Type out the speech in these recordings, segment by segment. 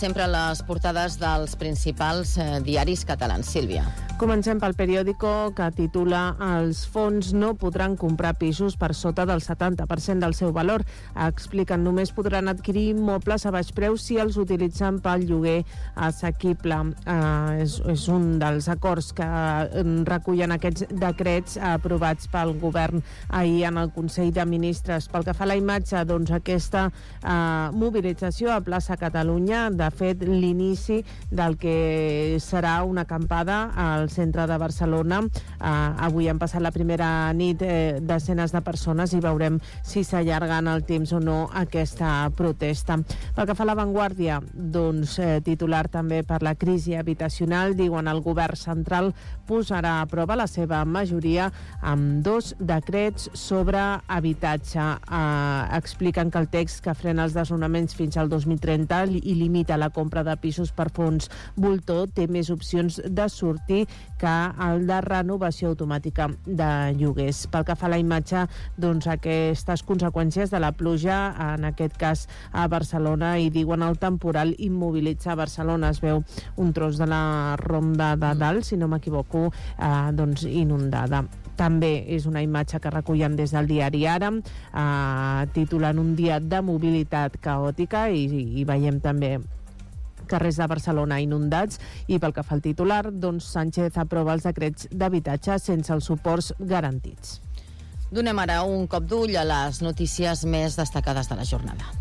Sempre les portades dels principals diaris catalans. Sílvia. Comencem pel periòdico, que titula "Els fons no podran comprar pisos per sota del 70% del seu valor". Expliquen, només podran adquirir immobles a baix preu si els utilitzen pel lloguer assequible. És un dels acords que recullen aquests decrets aprovats pel govern ahir en el Consell de Ministres. Pel que fa a la imatge, doncs aquesta mobilització a plaça Catalunya, de fet l'inici del que serà una acampada al centre de Barcelona. Avui han passat la primera nit desenes de persones i veurem si s'allarga en el temps o no aquesta protesta. Pel que fa a l'avantguàrdia, doncs titular també per la crisi habitacional, diuen el govern central posarà a prova la seva majoria amb 2 decrets sobre habitatge. Expliquen que el text que frena els desnonaments fins al 2030 i limita la compra de pisos per fons voltor té més opcions de sortir que el de renovació automàtica de lloguers. Pel que fa a la imatge, doncs aquestes conseqüències de la pluja, en aquest cas a Barcelona, i diuen el temporal immobilitza Barcelona. Es veu un tros de la Ronda de Dalt, si no m'equivoco, doncs inundada. També és una imatge que recullen des del diari Ara, titulant un dia de mobilitat caòtica, i veiem també carrers de Barcelona inundats. I pel que fa al titular, doncs Sánchez aprova els decrets d'habitatge sense els suports garantits. Donem ara un cop d'ull a les notícies més destacades de la jornada.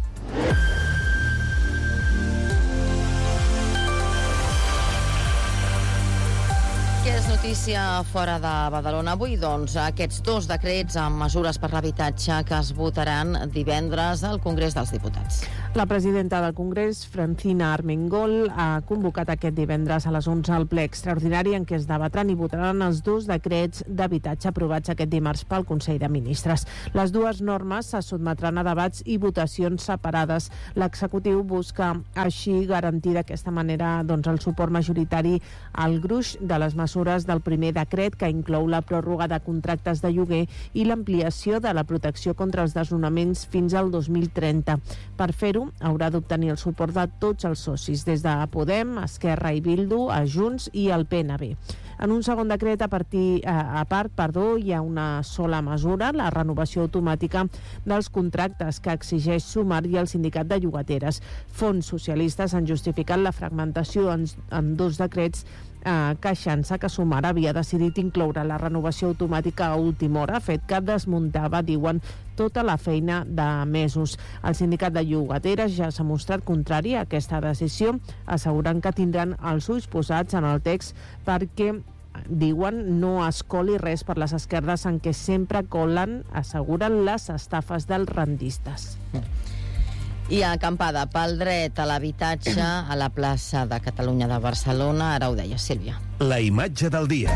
Què és notícia fora de Badalona avui? Doncs aquests 2 decrets amb mesures per l'habitatge que es votaran divendres al Congrés dels Diputats. La presidenta del Congrés, Francina Armengol, ha convocat aquest divendres a les 11 al ple extraordinari en què es debatran i votaran els 2 decrets d'habitatge aprovats aquest dimarts pel Consell de Ministres. Les 2 normes se sotmetran a debats i votacions separades. L'executiu busca així garantir d'aquesta manera el suport majoritari al gruix de les mesures del primer decret, que inclou la pròrroga de contractes de lloguer i l'ampliació de la protecció contra els desnonaments fins al 2030. Per fer-ho, haurà d'obtenir el suport de tots els socis, des de Podem, Esquerra i Bildu, a Junts i el PNB. En un segon decret, a part, hi ha una sola mesura, la renovació automàtica dels contractes, que exigeix Sumar i el sindicat de llogateres. Fons socialistes han justificat la fragmentació en 2 decrets, queixant-se que Sumar havia decidit incloure la renovació automàtica a última hora, fet que desmuntava, diuen, tota la feina de mesos. El sindicat de llogateres ja s'ha mostrat contrari a aquesta decisió, assegurant que tindran els ulls posats en el text perquè, diuen, no es coli res per les esquerdes en què sempre colen, asseguren, les estafes dels rendistes. I acampada pel dret a l'habitatge a la plaça de Catalunya de Barcelona. Ara ho deia Sílvia. La imatge del dia.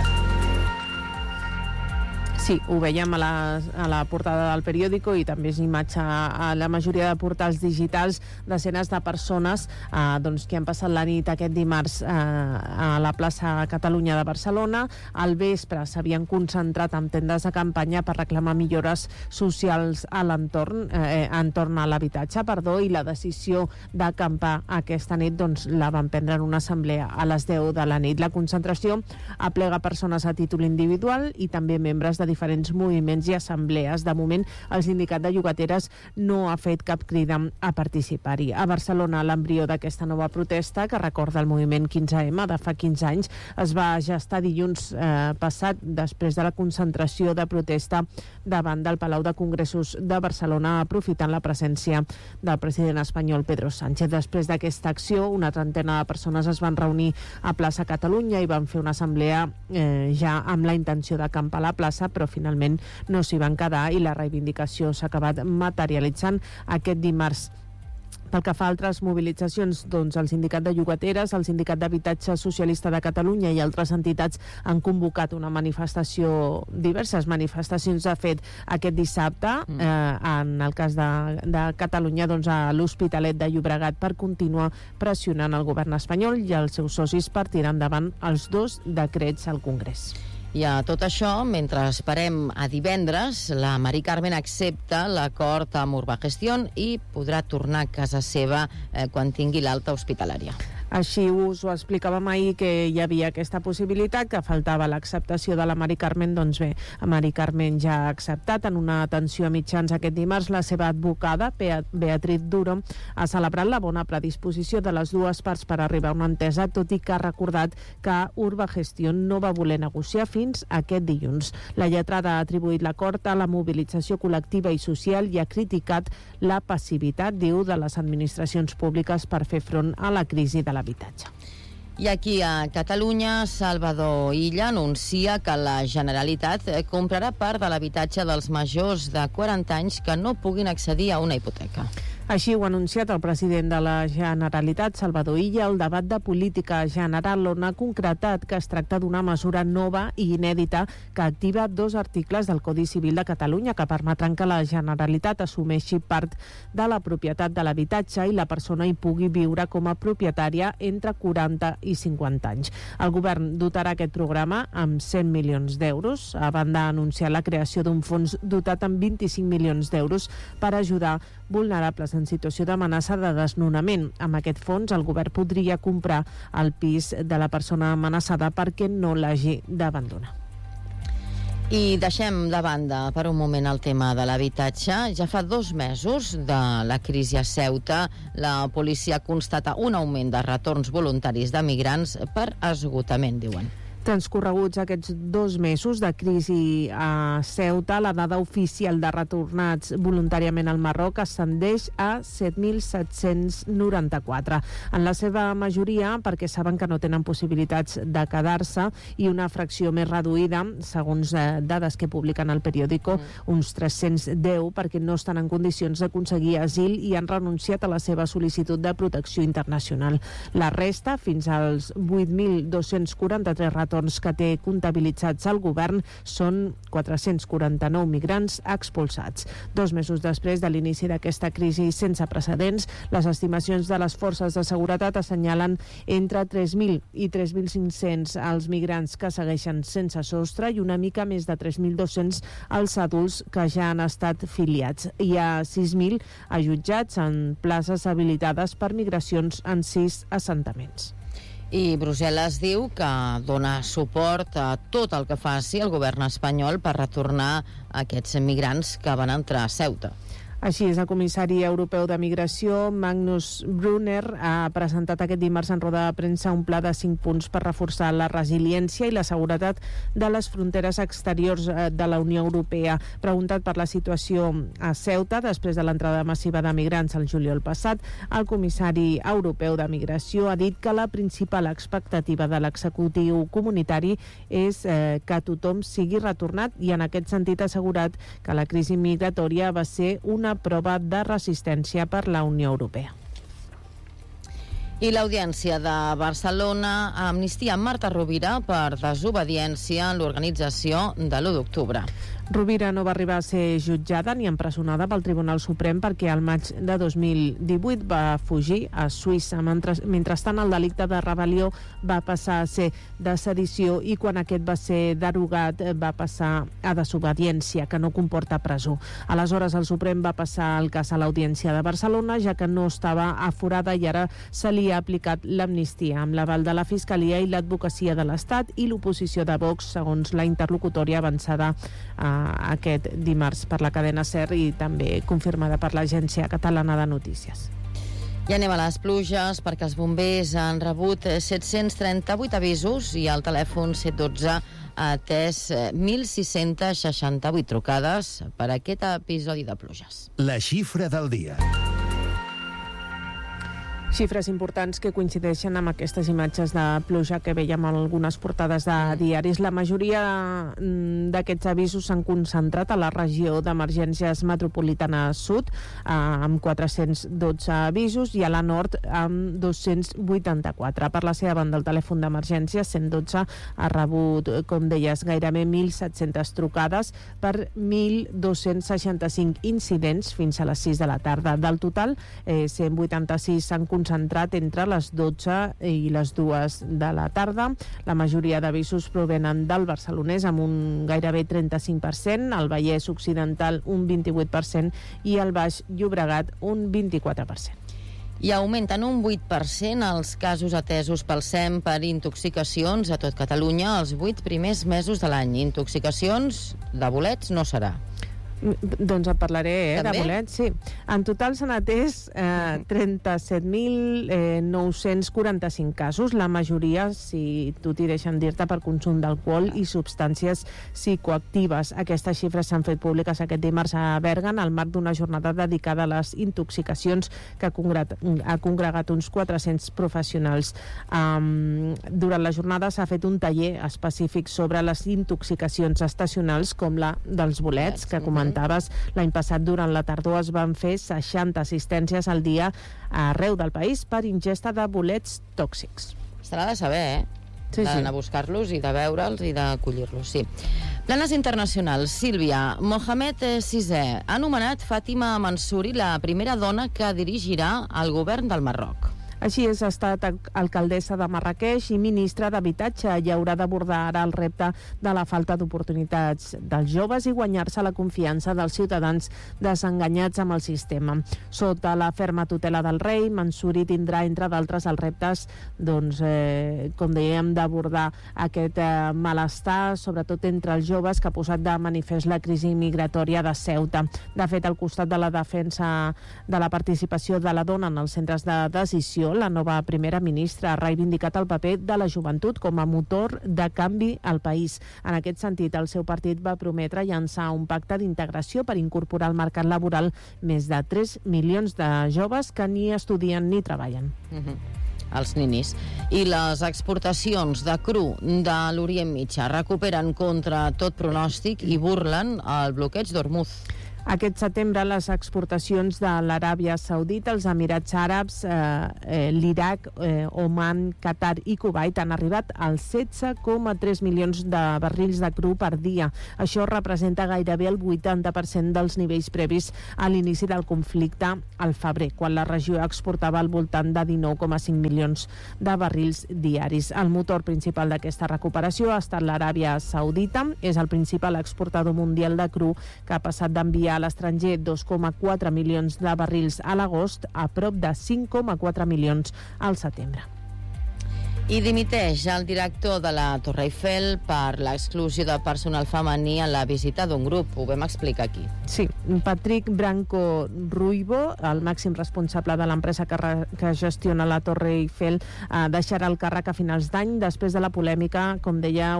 Sí, ho veiem a la portada del periòdico, i també és imatge a la majoria de portals digitals. Desenes de persones que han passat la nit aquest dimarts a la plaça Catalunya de Barcelona. Al vespre s'havien concentrat en tendes de campanya per reclamar millores socials a l'entorn, entorn a l'habitatge, i la decisió d'acampar aquesta nit la van prendre en una assemblea a les 10 de la nit. La concentració aplega persones a títol individual i també membres de diferents moviments i assemblees. De moment, el sindicat de llogateres no ha fet cap crida a participar-hi. A Barcelona, l'embrió d'aquesta nova protesta, que recorda el moviment 15M de fa 15 anys, es va gestar dilluns passat, després de la concentració de protesta davant del Palau de Congressos de Barcelona, aprofitant la presència del president espanyol Pedro Sánchez. Després d'aquesta acció, una trentena de persones es van reunir a plaça Catalunya i van fer una assemblea ja amb la intenció d'acampar a la plaça, però finalment no s'hi van quedar i la reivindicació s'ha acabat materialitzant aquest dimarts. Pel que fa a altres mobilitzacions, el sindicat de llogateres, el sindicat d'habitatge socialista de Catalunya i altres entitats han convocat una manifestació, diverses manifestacions, de fet, aquest dissabte, en el cas de Catalunya, a l'Hospitalet de Llobregat, per continuar pressionant el govern espanyol i els seus socis per tirar endavant els 2 decrets al Congrés. I a tot això, mentre esperem a divendres, la Mari Carmen accepta l'acord amb Urbagestión i podrà tornar a casa seva quan tingui l'alta hospitalària. Així us ho explicàvem ahir, que hi havia aquesta possibilitat, que faltava l'acceptació de la Mari Carmen. Doncs bé, la Mari Carmen ja ha acceptat. En una atenció a mitjans aquest dimarts, la seva advocada, Beatriz Duro, ha celebrat la bona predisposició de les dues parts per arribar a una entesa, tot i que ha recordat que Urbagestión no va voler negociar fins aquest dilluns. La lletrada ha atribuït l'acord a la mobilització col·lectiva i social i ha criticat la passivitat, diu, de les administracions públiques per fer front a la crisi de l'habitatge. I aquí a Catalunya, Salvador Illa anuncia que la Generalitat comprarà part de l'habitatge dels majors de 40 anys que no puguin accedir a una hipoteca. Així ho ha anunciat el president de la Generalitat, Salvador Illa, al debat de política general, on ha concretat que es tracta d'una mesura nova i inèdita que activa 2 articles del Codi Civil de Catalunya que permetran que la Generalitat assumeixi part de la propietat de l'habitatge i la persona hi pugui viure com a propietària entre 40 i 50 anys. El govern dotarà aquest programa amb 100 milions d'euros. A banda, ha anunciat la creació d'un fons dotat amb 25 milions d'euros per ajudar vulnerables en situació d'amenaça de desnonament. Amb aquest fons, el govern podria comprar el pis de la persona amenaçada perquè no l'hagi d'abandonar. I deixem de banda per un moment el tema de l'habitatge. Ja fa 2 mesos de la crisi a Ceuta, la policia constata un augment de retorns voluntaris de migrants per esgotament, diuen. Transcorreguts aquests 2 mesos de crisi a Ceuta, la dada oficial de retornats voluntàriament al Marroc ascendeix a 7.794. En la seva majoria perquè saben que no tenen possibilitats de quedar-se, i una fracció més reduïda, segons dades que publiquen al periòdico, uns 310 perquè no estan en condicions d'aconseguir asil i han renunciat a la seva sol·licitud de protecció internacional. La resta, fins als 8.243 retorns que té comptabilitzats el govern, són 449 migrants expulsats. 2 mesos després de l'inici d'aquesta crisi sense precedents, les estimacions de les forces de seguretat assenyalen entre 3.000 i 3.500 els migrants que segueixen sense sostre i una mica més de 3.200 els adults que ja han estat filiats. Hi ha 6.000 allotjats en places habilitades per migracions en 6 assentaments. I Brussel·les diu que dona suport a tot el que faci el govern espanyol per retornar aquests migrants que van entrar a Ceuta. Així és, el comissari europeu de migració, Magnus Brunner, ha presentat aquest dimarts en roda de premsa un pla de 5 punts per reforçar la resiliència i la seguretat de les fronteres exteriors de la Unió Europea. Preguntat per la situació a Ceuta després de l'entrada massiva de migrants el juliol passat, el comissari europeu de migració ha dit que la principal expectativa de l'executiu comunitari és que tothom sigui retornat i en aquest sentit ha assegurat que la crisi migratòria va ser una prova de resistència per la Unió Europea. I l'Audiència de Barcelona amnistia Marta Rovira per desobediència en l'organització de l'1 d'octubre. Rovira no va arribar a ser jutjada ni empresonada pel Tribunal Suprem perquè al maig de 2018 va fugir a Suïssa. Mentrestant, el delicte de rebel·lió va passar a ser de sedició i quan aquest va ser derogat va passar a desobediència, que no comporta presó. Aleshores, el Suprem va passar el cas a l'Audiència de Barcelona, ja que no estava aforada i ara se li ha aplicat l'amnistia amb l'aval de la Fiscalia i l'Advocacia de l'Estat i l'oposició de Vox, segons la interlocutòria avançada aquest dimarts per la cadena SER i també confirmada per l'Agència Catalana de Notícies. I anem a les pluges, perquè els bombers han rebut 738 avisos i el telèfon 112 ha atès 1.668 trucades per aquest episodi de pluges. La xifra del dia. Xifres importants que coincideixen amb aquestes imatges de pluja que veiem en algunes portades de diaris. La majoria d'aquests avisos s'han concentrat a la regió d'emergències metropolitana sud, amb 412 avisos, i a la nord amb 284. Per la seva banda, el telèfon d'emergència 112 ha rebut, com deies, gairebé 1.700 trucades per 1.265 incidents fins a les 6 de la tarda. Del total, 186 s'han concentrat concentrat entre les 12 i les 2 de la tarda. La majoria d'avisos provenen del barcelonès amb un gairebé 35%, el Vallès Occidental un 28% i el Baix Llobregat un 24%. I augmenten un 8% els casos atesos pel SEM per intoxicacions a tot Catalunya els 8 primers mesos de l'any. Intoxicacions de bolets no serà. Doncs et parlaré de També? bolets, sí. En total s'han atès 37.945 casos, la majoria, si tu t'hi deixen dir-te, per consum d'alcohol i substàncies psicoactives. Aquestes xifres s'han fet públiques aquest dimarts a Berga al marc d'una jornada dedicada a les intoxicacions que ha congregat uns 400 professionals. Durant la jornada s'ha fet un taller específic sobre les intoxicacions estacionals, com la dels bolets, que comentaves. L'any passat, durant la tardor, es van fer 60 assistències al dia arreu del país per ingesta de bolets tòxics. Estarà de saber, Sí, d'anar a buscar-los i de veure'ls i de collir-los, sí. Planes internacionals. Sílvia, Mohamed VI ha nomenat Fàtima Mansouri la primera dona que dirigirà el govern del Marroc. Així és, ha estat alcaldessa de Marràqueix i ministra d'Habitatge i haurà d'abordar ara el repte de la falta d'oportunitats dels joves i guanyar-se la confiança dels ciutadans desenganyats amb el sistema. Sota la ferma tutela del rei, Mansouri tindrà, entre d'altres, els reptes, com dèiem, d'abordar aquest malestar, sobretot entre els joves, que ha posat de manifest la crisi migratòria de Ceuta. De fet, al costat de la defensa de la participació de la dona en els centres de decisió, la nova primera ministra ha reivindicat el paper de la joventut com a motor de canvi al país. En aquest sentit, el seu partit va prometre llançar un pacte d'integració per incorporar al mercat laboral més de 3 milions de joves que ni estudien ni treballen. Els ninis. I les exportacions de cru de l'Orient Mitjà recuperen contra tot pronòstic i burlen el bloqueig d'Hormuz. Aquest setembre les exportacions de l'Aràbia Saudita, els Emirats Àrabs, l'Iraq, Oman, Qatar i Kuwait han arribat als 16,3 milions de barrils de cru per dia. Això representa gairebé el 80% dels nivells previs a l'inici del conflicte al febrer, quan la regió exportava al voltant de 19,5 milions de barrils diaris. El motor principal d'aquesta recuperació ha estat l'Aràbia Saudita, és el principal exportador mundial de cru, que ha passat d'enviar a l'estranger 2,4 milions de barrils a l'agost a prop de 5,4 milions al setembre. I dimiteix el director de la Torre Eiffel per l'exclusió de personal femení a la visita d'un grup. Ho vam explicar aquí. Sí, Patrick Branco Ruibo, el màxim responsable de l'empresa que gestiona la Torre Eiffel, deixarà el càrrec a finals d'any després de la polèmica, com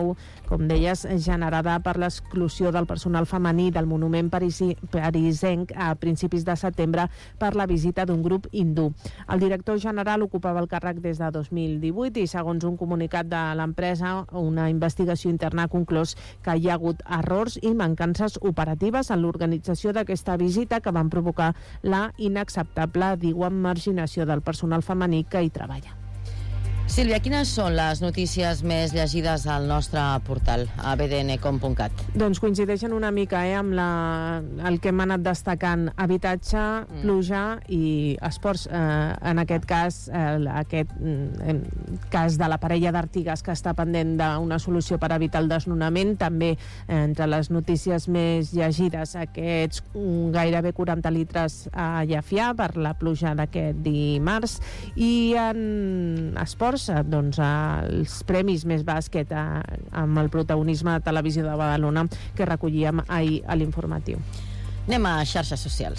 deies, generada per l'exclusió del personal femení del monument parisenc a principis de setembre per la visita d'un grup hindú. El director general ocupava el càrrec des de 2018 i, segons un comunicat de l'empresa, una investigació interna ha conclòs que hi ha hagut errors i mancances operatives en l'organització d'aquesta visita que van provocar la inacceptable, diuen, marginació del personal femení que hi treballa. Sílvia, quines són les notícies més llegides al nostre portal, a bdncom.cat? Doncs coincideixen una mica amb el que hem anat destacant: habitatge, pluja i esports. En aquest cas, aquest cas de la parella d'Artigas, que està pendent d'una solució per evitar el desnonament. També entre les notícies més llegides, aquests gairebé 40 litres a Llefià per la pluja d'aquest dimarts. I en esports, doncs, els premis més bàsquet amb el protagonisme de Televisió de Badalona, que recollíem ahir a l'informatiu. Anem a xarxes socials.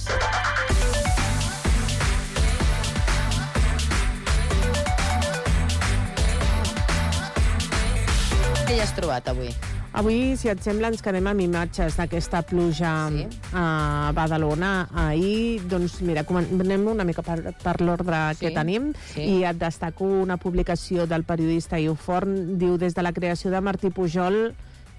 Què hi has trobat avui? Avui, si et sembla, ens quedem amb imatges d'aquesta pluja a Badalona. Ahir, doncs, mira, anem una mica per l'ordre que tenim, i et destaco una publicació del periodista Iu Forn. Diu: des de la creació de Martí Pujol,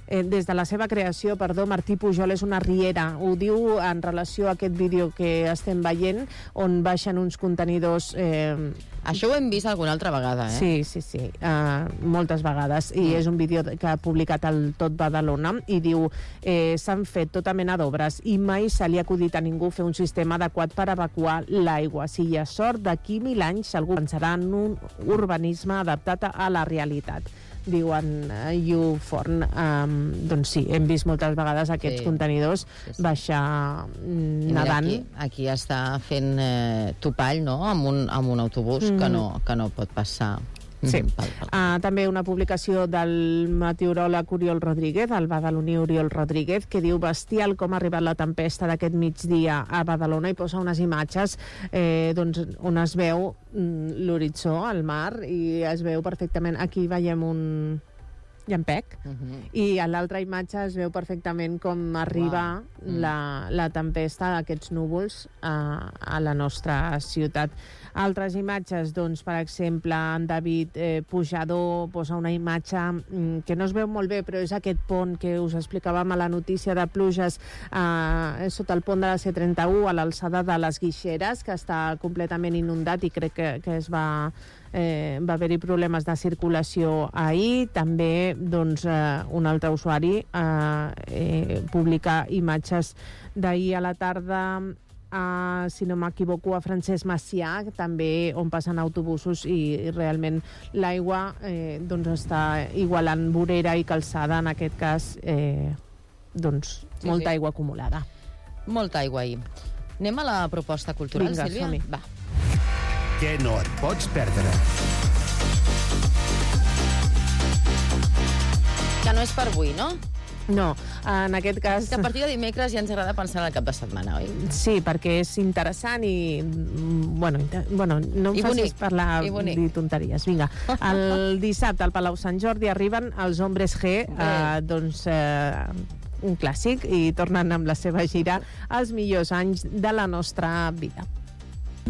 des de la seva creació, Martí Pujol és una riera. Ho diu en relació a aquest vídeo que estem veient, on baixen uns contenidors... Això ho hem vist alguna altra vegada, Sí, moltes vegades. I és un vídeo que ha publicat el Tot Badalona i diu s'han fet tota mena d'obres i mai se li ha acudit a ningú fer un sistema adequat per evacuar l'aigua. Si hi ha sort, d'aquí 1000 anys algú pensarà en un urbanisme adaptat a la realitat. Diuen Forn. Doncs sí, hem vist moltes vegades aquests contenidors baixar nedant. Aquí està fent topall, no?, amb un autobús que no pot passar. Sí. També una publicació del meteoròleg Oriol Rodríguez, el badaloní Oriol Rodríguez, que diu bestial com ha arribat la tempesta d'aquest migdia a Badalona, i posa unes imatges on es veu l'horitzó, el mar, i es veu perfectament. Aquí veiem un llampec, i a l'altra imatge es veu perfectament com arriba la tempesta d'aquests núvols a la nostra ciutat. Altres imatges, doncs, per exemple, en David Pujador posa una imatge que no es veu molt bé, però és aquest pont que us explicàvem a la notícia de pluges sota el pont de la C31 a l'alçada de les Guixeres, que està completament inundat i crec que va haver-hi problemes de circulació ahir. També un altre usuari publica imatges d'ahir a la tarda si no m'equivoco, a Francesc Macià, també on passen autobusos i realment l'aigua està igualant vorera i calçada, en aquest cas molta aigua acumulada. Molta aigua ahir. Anem a la proposta cultural, Sílvia? Som-hi. Va. Què no et pots perdre? Que no és per avui, no? No, en aquest cas... Que a partir de dimecres ja ens agrada pensar en el cap de setmana, oi? Sí, perquè és interessant i... Bueno, no em facis parlar i dir tonteries. Vinga, el dissabte al Palau Sant Jordi arriben els Hombres G, un clàssic, i tornen amb la seva gira Els millors anys de la nostra vida.